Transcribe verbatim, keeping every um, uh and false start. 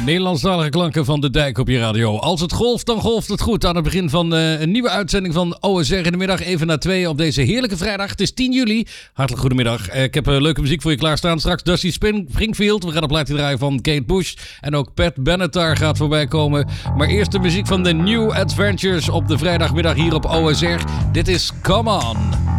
Nederlandstalige klanken van de Dijk op je radio. Als het golft, dan golft het goed. Aan het begin van uh, een nieuwe uitzending van O S R in de middag. Even na twee op deze heerlijke vrijdag. Het is tien juli. Hartelijk goedemiddag. Uh, ik heb uh, leuke muziek voor je klaarstaan. Straks Dusty Springfield. We gaan een plaatje draaien van Kate Bush. En ook Pat Benatar gaat voorbij komen. Maar eerst de muziek van de New Adventures op de vrijdagmiddag hier op O S R. Dit is Come On.